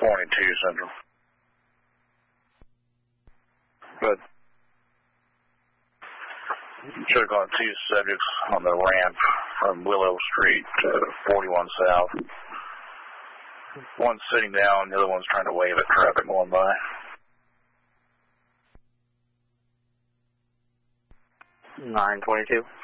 Central. Good. Check on two subjects on the ramp from Willow Street to 41 South. One's sitting down, the other one's trying to wave at traffic going by. $922.